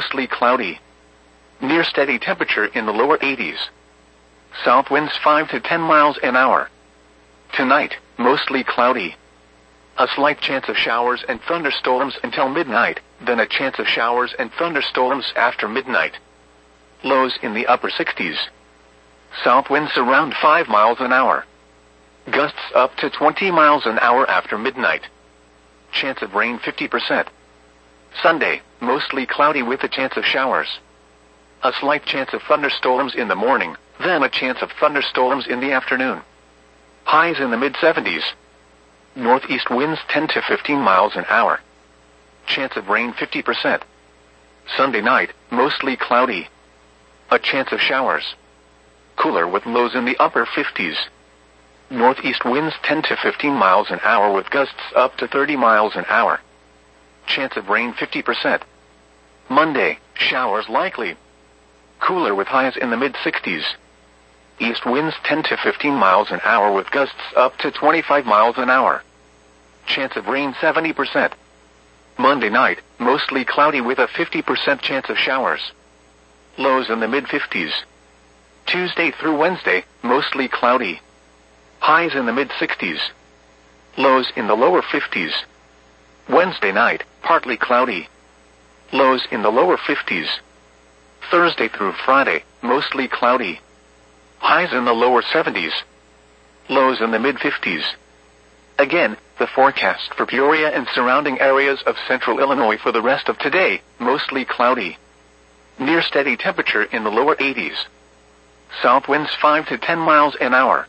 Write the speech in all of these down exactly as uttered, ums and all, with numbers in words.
mostly cloudy. Near steady temperature in the lower eighties. South winds five to ten miles an hour. Tonight, mostly cloudy. A slight chance of showers and thunderstorms until midnight, then a chance of showers and thunderstorms after midnight. Lows in the upper sixties. South winds around five miles an hour. Gusts up to twenty miles an hour after midnight. Chance of rain fifty percent. Sunday, mostly cloudy with a chance of showers. A slight chance of thunderstorms in the morning, then a chance of thunderstorms in the afternoon. Highs in the mid seventies. Northeast winds ten to fifteen miles an hour. Chance of rain fifty percent. Sunday night, mostly cloudy. A chance of showers. Cooler with lows in the upper fifties. Northeast winds ten to fifteen miles an hour with gusts up to thirty miles an hour. Chance of rain fifty percent. Monday, showers likely. Cooler with highs in the mid sixties. East winds ten to fifteen miles an hour with gusts up to twenty-five miles an hour. Chance of rain seventy percent. Monday night, mostly cloudy with a fifty percent chance of showers. Lows in the mid fifties. Tuesday through Wednesday, mostly cloudy. Highs in the mid sixties. Lows in the lower fifties. Wednesday night, partly cloudy. Lows in the lower fifties. Thursday through Friday, mostly cloudy. Highs in the lower seventies. Lows in the mid fifties. Again, the forecast for Peoria and surrounding areas of central Illinois for the rest of today, mostly cloudy. Near steady temperature in the lower eighties. South winds five to ten miles an hour.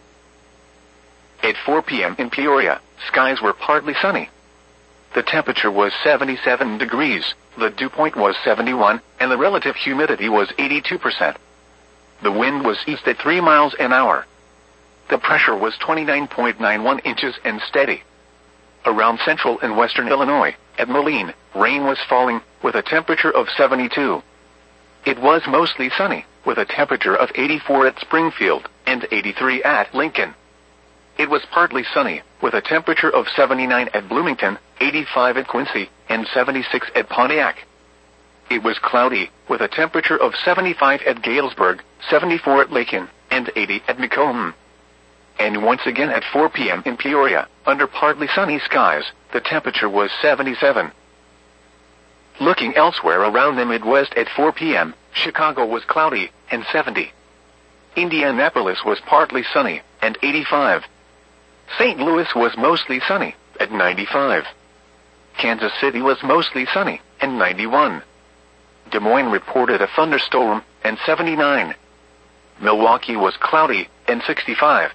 At four p.m. in Peoria, skies were partly sunny. The temperature was seventy-seven degrees, the dew point was seventy-one, and the relative humidity was eighty-two percent. The wind was east at three miles an hour. The pressure was twenty-nine point nine one inches and steady. Around central and western Illinois, at Moline, rain was falling, with a temperature of seventy-two. It was mostly sunny, with a temperature of eighty-four at Springfield, and eighty-three at Lincoln. It was partly sunny, with a temperature of seventy-nine at Bloomington, eighty-five at Quincy, and seventy-six at Pontiac. It was cloudy, with a temperature of seventy-five at Galesburg, seventy-four at Macon, and eighty at Macomb. And once again at four p.m. in Peoria, under partly sunny skies, the temperature was seventy-seven. Looking elsewhere around the Midwest at four p.m., Chicago was cloudy, and seventy. Indianapolis was partly sunny, and eighty-five. Saint Louis was mostly sunny, at ninety-five. Kansas City was mostly sunny, and ninety-one. Des Moines reported a thunderstorm, and seventy-nine. Milwaukee was cloudy, and sixty-five.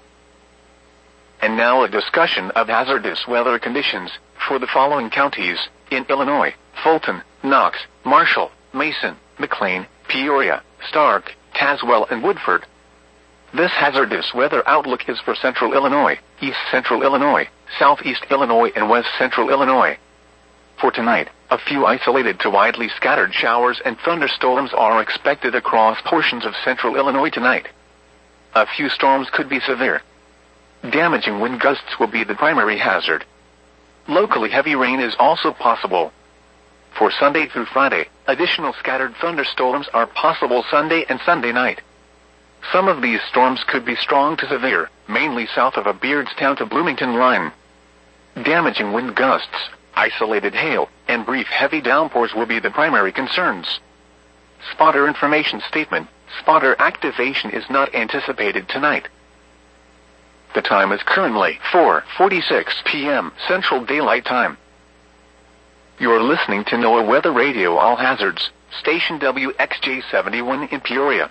And now a discussion of hazardous weather conditions for the following counties in Illinois: Fulton, Knox, Marshall, Mason, McLean, Peoria, Stark, Tazewell, and Woodford. This hazardous weather outlook is for central Illinois, east central Illinois, southeast Illinois, and west central Illinois. For tonight, a few isolated to widely scattered showers and thunderstorms are expected across portions of central Illinois tonight. A few storms could be severe. Damaging wind gusts will be the primary hazard. Locally heavy rain is also possible. For Sunday through Friday, additional scattered thunderstorms are possible Sunday and Sunday night. Some of these storms could be strong to severe, mainly south of a Beardstown to Bloomington line. Damaging wind gusts, isolated hail, and brief heavy downpours will be the primary concerns. Spotter information statement: spotter activation is not anticipated tonight. The time is currently four forty-six p.m. Central Daylight Time. You're listening to NOAA Weather Radio All Hazards, station W X J seventy-one in Peoria.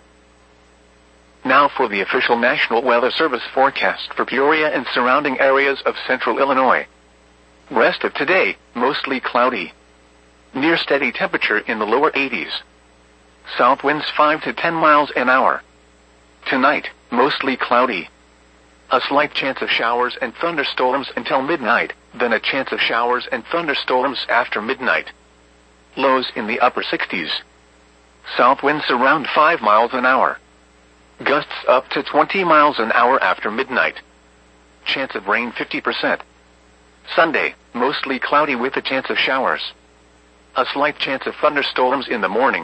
Now for the official National Weather Service forecast for Peoria and surrounding areas of central Illinois. Rest of today, mostly cloudy. Near steady temperature in the lower eighties. South winds five to ten miles an hour. Tonight, mostly cloudy. A slight chance of showers and thunderstorms until midnight, then a chance of showers and thunderstorms after midnight. Lows in the upper sixties. South winds around five miles an hour. Gusts up to twenty miles an hour after midnight. Chance of rain fifty percent. Sunday, mostly cloudy with a chance of showers. A slight chance of thunderstorms in the morning,